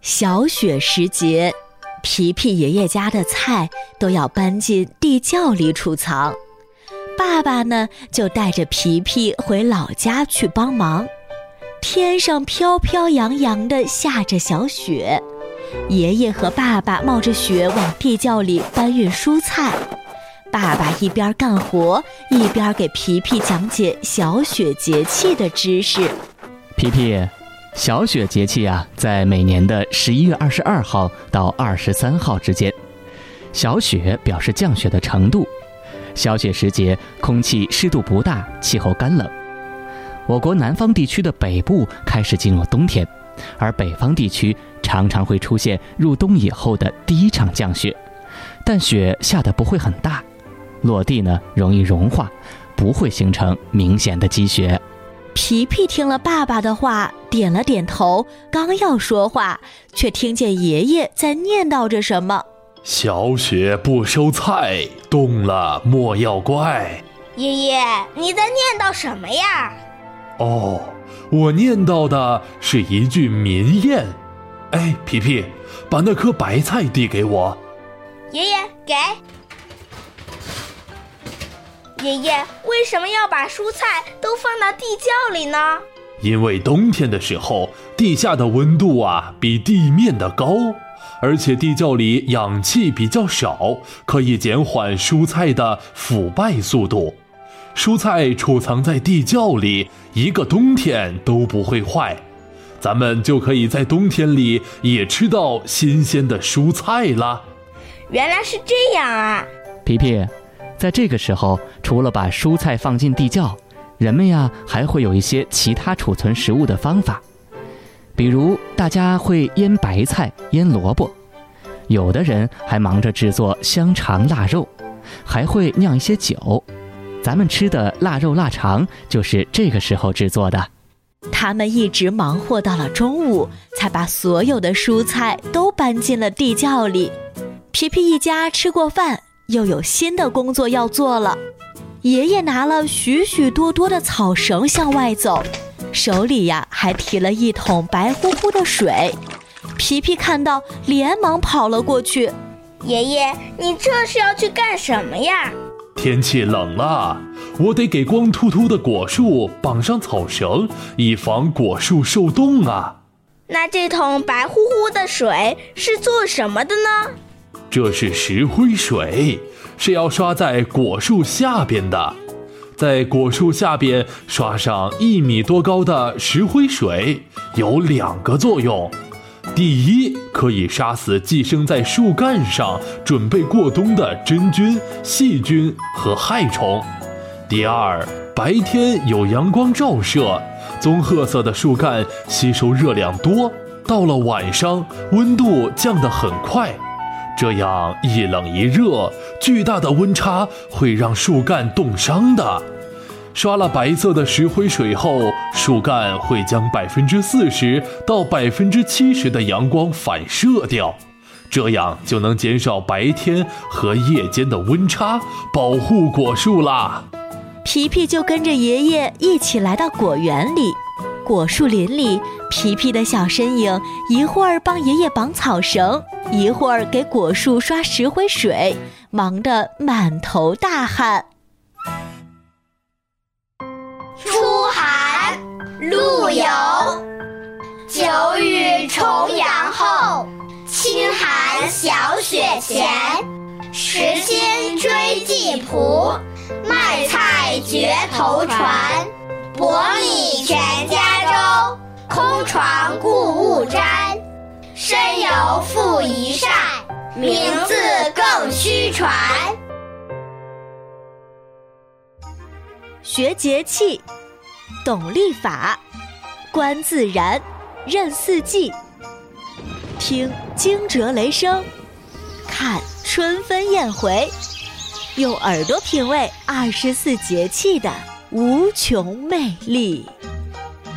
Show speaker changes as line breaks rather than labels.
小雪时节，皮皮爷爷家的菜都要搬进地窖里储藏。爸爸呢，就带着皮皮回老家去帮忙。天上飘飘扬扬地下着小雪，爷爷和爸爸冒着雪往地窖里搬运蔬菜。爸爸一边干活，一边给皮皮讲解小雪节气的知识。
皮皮，小雪节气啊，在每年的11月22号到23号之间。小雪表示降雪的程度。小雪时节，空气湿度不大，气候干冷。我国南方地区的北部开始进入冬天，而北方地区常常会出现入冬以后的第一场降雪，但雪下得不会很大，落地呢容易融化，不会形成明显的积雪。
皮皮听了爸爸的话，点了点头，刚要说话，却听见爷爷在念叨着什么。
小雪不收菜，冻了莫要怪。
爷爷，你在念叨什么呀？
哦，我念叨的是一句民谚。哎，皮皮，把那颗白菜递给我。
爷爷，给。爷爷，为什么要把蔬菜都放到地窖里呢？
因为冬天的时候，地下的温度比地面的高，而且地窖里氧气比较少，可以减缓蔬菜的腐败速度。蔬菜储藏在地窖里，一个冬天都不会坏，咱们就可以在冬天里也吃到新鲜的蔬菜啦。
原来是这样啊！
皮皮，在这个时候，除了把蔬菜放进地窖，人们呀还会有一些其他储存食物的方法。比如大家会腌白菜、腌萝卜，有的人还忙着制作香肠、腊肉，还会酿一些酒。咱们吃的腊肉、腊肠就是这个时候制作的。
他们一直忙活到了中午，才把所有的蔬菜都搬进了地窖里。皮皮一家吃过饭，又有新的工作要做了。爷爷拿了许许多多的草绳向外走，手里还提了一桶白乎乎的水。皮皮看到，连忙跑了过去。
爷爷，你这是要去干什么呀？
天气冷了，我得给光秃秃的果树绑上草绳，以防果树受冻啊。
那这桶白乎乎的水是做什么的呢？
这是石灰水，是要刷在果树下边的。在果树下边刷上1米多高的石灰水，有2个作用。第一，可以杀死寄生在树干上准备过冬的真菌、细菌和害虫。第二，白天有阳光照射，棕褐色的树干吸收热量多，到了晚上温度降得很快，这样一冷一热，巨大的温差会让树干冻伤的。刷了白色的石灰水后，树干会将40%到70%的阳光反射掉，这样就能减少白天和夜间的温差，保护果树啦。
皮皮就跟着爷爷一起来到果园里。果树林里，皮皮的小身影一会儿帮爷爷绑草绳，一会儿给果树刷石灰水，忙得满头大汗。
初寒，陆游。久雨重阳后，清寒小雪前。时新追季蒲，卖菜绝头船。薄米全家粥，空床故物沾。身有负一扇，名字更须传。
学节气，懂历法，观自然，认四季，听惊蛰雷声，看春分燕回，用耳朵品味24节气的无穷魅力。